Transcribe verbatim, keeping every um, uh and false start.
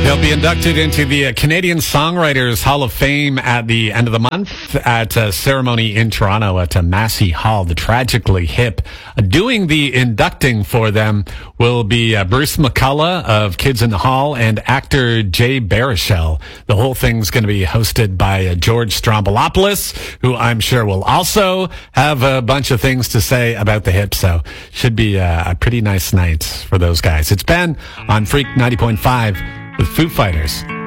They'll be inducted into the uh, Canadian Songwriters Hall of Fame at the end of the month at a ceremony in Toronto at uh, Massey Hall. The Tragically Hip. Uh, doing the inducting for them will be uh, Bruce McCullough of Kids in the Hall and actor Jay Baruchel. The whole thing's going to be hosted by uh, George Stroumboulopoulos, who I'm sure will also have a bunch of things to say about the hip. So should be uh, a pretty nice night for those guys. It's Ben on Freak ninety point five with Foo Fighters.